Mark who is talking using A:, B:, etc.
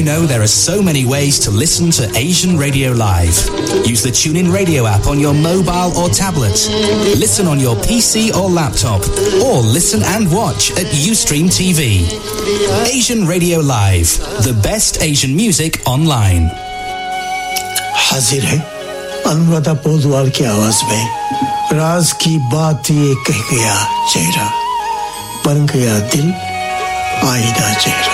A: know there are so many ways to listen to Asian Radio Live? Use the TuneIn Radio app on your mobile or tablet. Listen on your PC or laptop. Or listen and watch at Ustream TV. Asian Radio Live, the best Asian music online.
B: हाजिर है अनुराधा पोदवाल की आवाज में राज की बात ये कह गया चेहरा बन गया दिल आईना चेहरा